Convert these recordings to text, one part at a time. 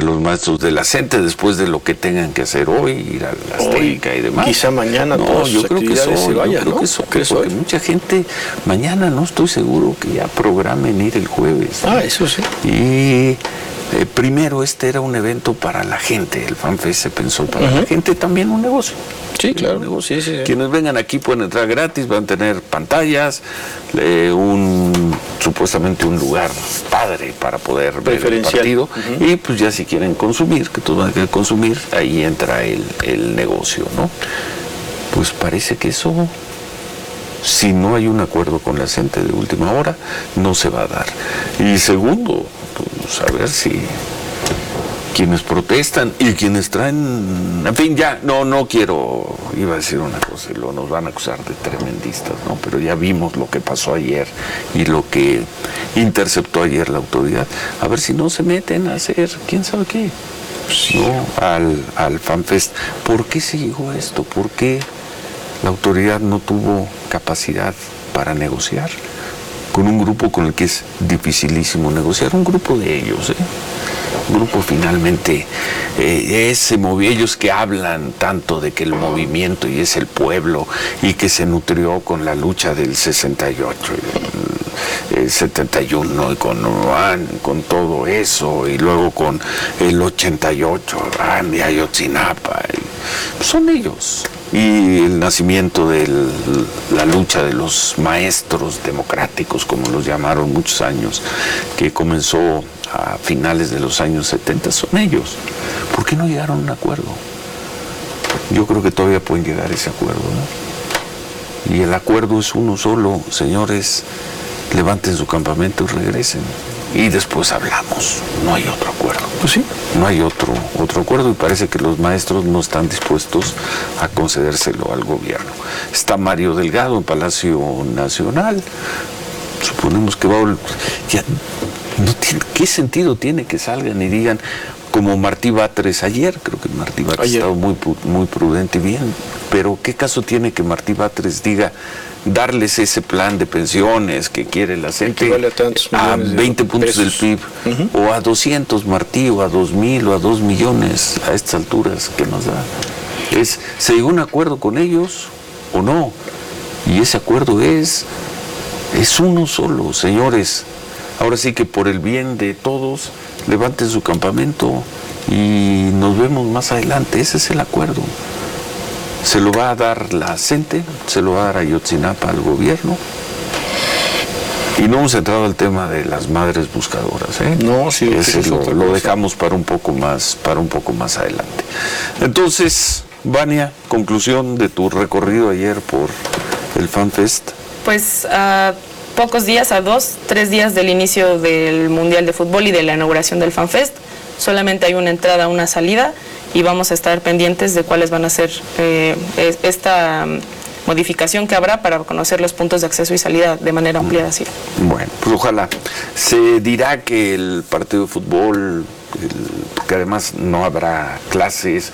los maestros de la CENTE, después de lo que tengan que hacer hoy, ir a la Azteca y demás. Quizá mañana todas sus actividades se vayan, ¿no? Porque mucha gente mañana, no estoy seguro que ya programen ir el jueves. Eso sí. Y primero era un evento para la gente, el FanFest se pensó para la gente, también un negocio. Sí, claro. Sí. Quienes vengan aquí pueden entrar gratis, van a tener pantallas, supuestamente un lugar padre para poder ver el partido. Y pues ya si quieren consumir, que todos van a querer consumir, ahí entra el negocio, ¿no? Pues parece que eso, si no hay un acuerdo con la gente de última hora, no se va a dar. Y segundo, pues a ver si quienes protestan y quienes traen, en fin, ya, no quiero, iba a decir una cosa y luego nos van a acusar de tremendistas, ¿no? Pero ya vimos lo que pasó ayer y lo que interceptó ayer la autoridad. A ver si no se meten a hacer, quién sabe qué, ¿no? Al FanFest. ¿Por qué se llegó a esto? ¿Por qué la autoridad no tuvo capacidad para negociar con un grupo con el que es dificilísimo negociar? Un grupo de ellos, un grupo finalmente, ellos que hablan tanto de que el movimiento y es el pueblo y que se nutrió con la lucha del 68 y el 71 y con todo eso y luego con el 88, Ayotzinapa, son ellos. Y el nacimiento de la lucha de los maestros democráticos, como los llamaron muchos años, que comenzó a finales de los años 70, son ellos. ¿Por qué no llegaron a un acuerdo? Yo creo que todavía pueden llegar a ese acuerdo, ¿no? Y el acuerdo es uno solo, señores, levanten su campamento y regresen. Y después hablamos, no hay otro acuerdo. Pues sí. No hay otro acuerdo y parece que los maestros no están dispuestos a concedérselo al gobierno. Está Mario Delgado en Palacio Nacional, suponemos que va a... Ya, ¿qué sentido tiene que salgan y digan, como Martí Batres ayer? Creo que Martí Batres estaba muy prudente y bien, pero ¿qué caso tiene que Martí Batres diga, darles ese plan de pensiones que quiere la gente a 20 puntos del PIB, o a 200, Martí, o a 2,000, o a 2 millones a estas alturas que nos da? ¿Se llegó a un acuerdo con ellos o no? Y ese acuerdo es uno solo, señores. Ahora sí que por el bien de todos, levanten su campamento y nos vemos más adelante. Ese es el acuerdo. Se lo va a dar la CENTE, se lo va a dar Ayotzinapa al gobierno. Y no hemos entrado al tema de las madres buscadoras, No, sí, lo dejamos para un poco más adelante. Entonces, Vania, conclusión de tu recorrido ayer por el FanFest. Pues a pocos días, a 2-3 días del inicio del Mundial de Fútbol y de la inauguración del FanFest, solamente hay una entrada, una salida, y vamos a estar pendientes de cuáles van a ser esta modificación que habrá para conocer los puntos de acceso y salida de manera ampliada. Sí. Bueno, pues ojalá. Se dirá que el partido de fútbol, porque además no habrá clases,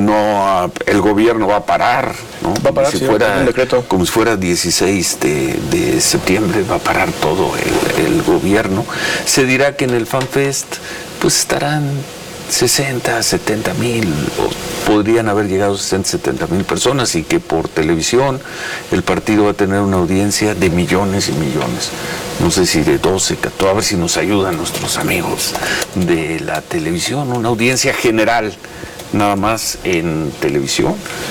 el gobierno va a parar, ¿no? Va a parar, un decreto. Como si fuera 16 de septiembre, va a parar todo el gobierno. Se dirá que en el FanFest pues estarán 60, 70 mil, podrían haber llegado 60, 70 mil personas, y que por televisión el partido va a tener una audiencia de millones y millones. No sé si de 12, 14, a ver si nos ayudan nuestros amigos de la televisión, una audiencia general, nada más en televisión,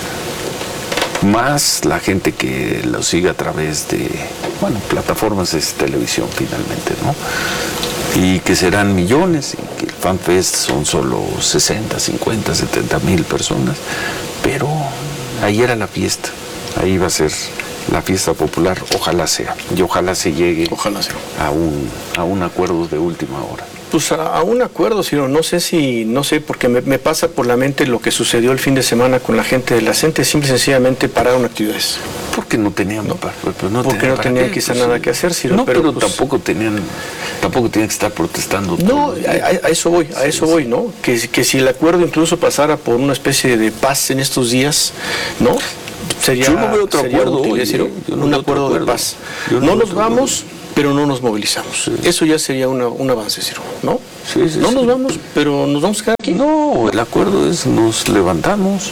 más la gente que lo sigue a través de, plataformas, es televisión finalmente, ¿no? Y que serán millones, y que el FanFest son solo 60, 50, 70 mil personas, pero ahí era la fiesta, ahí va a ser la fiesta popular, ojalá sea, y ojalá se llegue a un acuerdo de última hora. Pues a un acuerdo, Ciro, no sé, porque me pasa por la mente lo que sucedió el fin de semana con la gente de la CENTE, simple y sencillamente pararon actividades. Porque no tenían, porque no tenían quizá nada que hacer, Ciro. No, pero tampoco tenían que estar protestando. No, a eso voy, ¿no? Que si el acuerdo incluso pasara por una especie de paz en estos días, ¿no? Yo no veo otro acuerdo, un acuerdo de paz. No nos vamos, pero no nos movilizamos. Sí. Eso ya sería un avance, Ciro, ¿no? Sí, no nos vamos, pero nos vamos a quedar aquí. No, el acuerdo es nos levantamos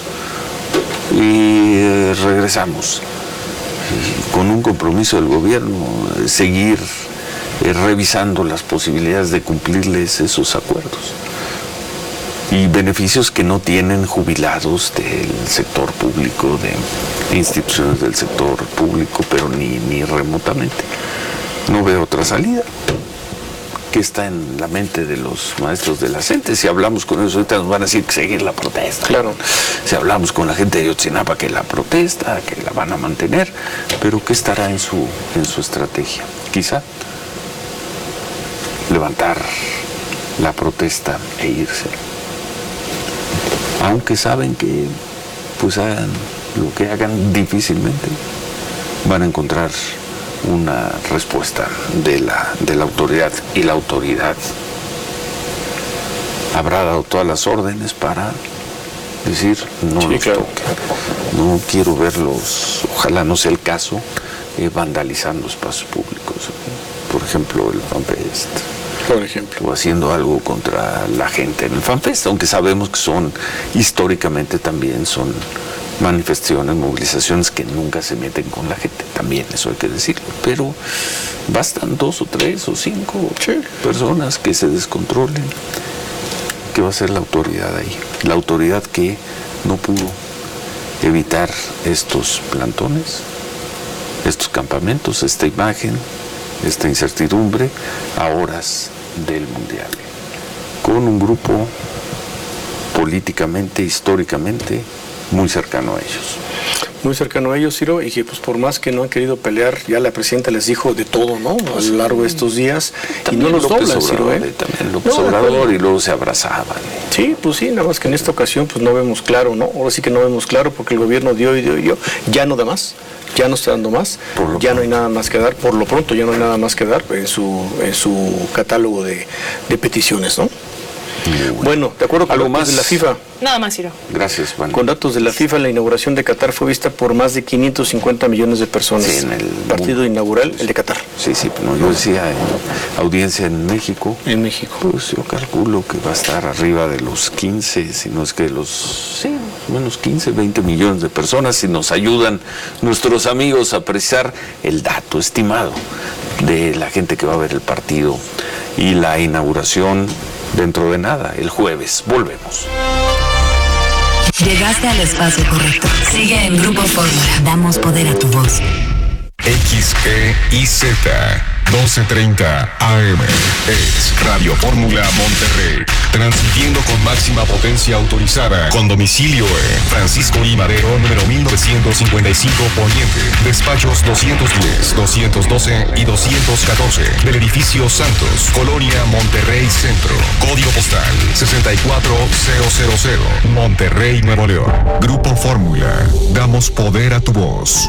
y regresamos. Y con un compromiso del gobierno, seguir revisando las posibilidades de cumplirles esos acuerdos. Y beneficios que no tienen jubilados del sector público, de instituciones del sector público, pero ni remotamente. No veo otra salida. ¿Qué está en la mente de los maestros de la CENTE? Si hablamos con ellos ahorita nos van a decir que seguir la protesta. Claro. Si hablamos con la gente de Ayotzinapa que la protesta, que la van a mantener, pero ¿qué estará en su estrategia? Quizá levantar la protesta e irse. Aunque saben que pues hagan lo que hagan, difícilmente van a encontrar una respuesta de la autoridad, y la autoridad habrá dado todas las órdenes para decir no los toque. No quiero verlos, ojalá no sea el caso, vandalizando espacios públicos, por ejemplo el FanFest, por ejemplo, o haciendo algo contra la gente en el FanFest, aunque sabemos que son históricamente también son manifestaciones, movilizaciones que nunca se meten con la gente, también eso hay que decirlo, pero bastan 2 o 3 o 5 personas que se descontrolen. ¿Qué va a hacer la autoridad ahí? La autoridad que no pudo evitar estos plantones, estos campamentos, esta imagen, esta incertidumbre a horas del Mundial, con un grupo políticamente, históricamente muy cercano a ellos. Muy cercano a ellos, Ciro, y que pues por más que no han querido pelear, ya la presidenta les dijo de todo, ¿no? A lo largo de estos días, también y no los doblan, Ciro, También López Obrador, y luego se abrazaban. Sí, pues sí, nada más que en esta ocasión pues no vemos claro, ¿no? Ahora sí que no vemos claro porque el gobierno dio, ya no da más, ya no está dando más, ya no hay nada más que dar, por lo pronto ya no hay nada más que dar en su catálogo de peticiones, ¿no? Bueno, de acuerdo con algo datos más de la FIFA. Nada más, Ciro. Gracias, Juan. Con datos de la FIFA, la inauguración de Qatar fue vista por más de 550 millones de personas. Sí, en el partido inaugural, el de Qatar. Sí, no, yo decía audiencia en México. En México. Pues yo calculo que va a estar arriba de los 15, si no es que menos 15, 20 millones de personas, si nos ayudan nuestros amigos a precisar el dato estimado de la gente que va a ver el partido y la inauguración dentro de nada, el jueves. Volvemos. Llegaste al espacio correcto. Sigue en Grupo Fórmula. Damos poder a tu voz. XEIZ 1230 AM es Radio Fórmula Monterrey, transmitiendo con máxima potencia autorizada, con domicilio en Francisco I. Madero, número 1955 Poniente, despachos 210, 212 y 214 del edificio Santos, Colonia Monterrey Centro, código postal 64000, Monterrey, Nuevo León. Grupo Fórmula, damos poder a tu voz.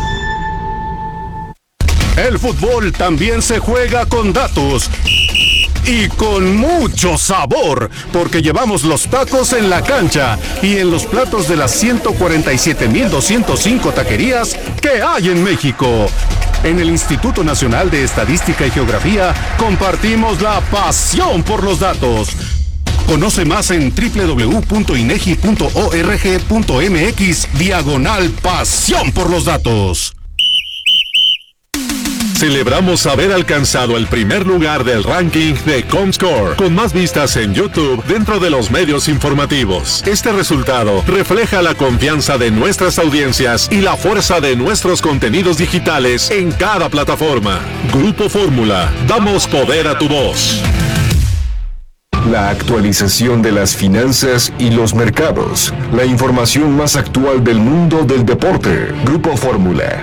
El fútbol también se juega con datos y con mucho sabor, porque llevamos los tacos en la cancha y en los platos de las 147,205 taquerías que hay en México. En el Instituto Nacional de Estadística y Geografía compartimos la pasión por los datos. Conoce más en www.inegi.org.mx/pasión por los datos. Celebramos haber alcanzado el primer lugar del ranking de Comscore, con más vistas en YouTube dentro de los medios informativos. Este resultado refleja la confianza de nuestras audiencias y la fuerza de nuestros contenidos digitales en cada plataforma. Grupo Fórmula, damos poder a tu voz. La actualización de las finanzas y los mercados. La información más actual del mundo del deporte. Grupo Fórmula.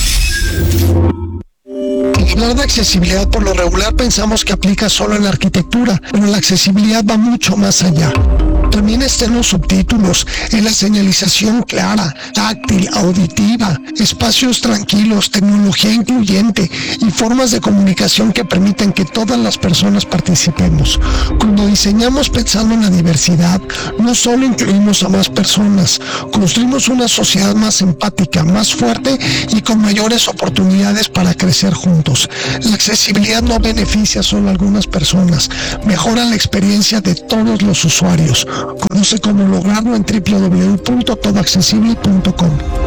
Hablar de accesibilidad por lo regular pensamos que aplica solo en la arquitectura, pero la accesibilidad va mucho más allá. también estén los subtítulos, en la señalización clara, táctil, auditiva, espacios tranquilos, tecnología incluyente y formas de comunicación que permiten que todas las personas participemos. Cuando diseñamos pensando en la diversidad, no solo incluimos a más personas, construimos una sociedad más empática, más fuerte y con mayores oportunidades para crecer juntos. La accesibilidad no beneficia solo a algunas personas, mejora la experiencia de todos los usuarios. Conoce cómo lograrlo en www.todoaccesible.com.